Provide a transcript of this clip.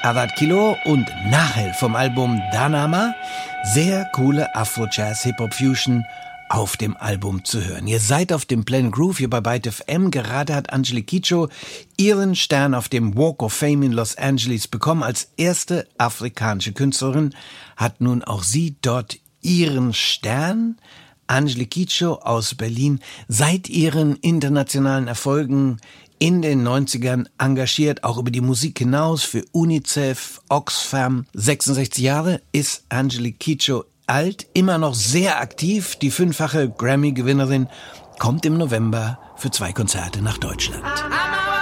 Avat Kilo und Nahel vom Album Danama. Sehr coole Afro-Jazz-Hip-Hop-Fusion auf dem Album zu hören. Ihr seid auf dem Planet Groove hier bei Byte FM. Gerade hat Angelique Kidjo ihren Stern auf dem Walk of Fame in Los Angeles bekommen. Als erste afrikanische Künstlerin hat nun auch sie dort ihren Stern. Angelique Kidjo aus Berlin, seit ihren internationalen Erfolgen in den 90ern engagiert, auch über die Musik hinaus für UNICEF, Oxfam. 66 Jahre ist Angelique Kidjo alt, immer noch sehr aktiv. Die 5-fache Grammy-Gewinnerin kommt im November für 2 Konzerte nach Deutschland.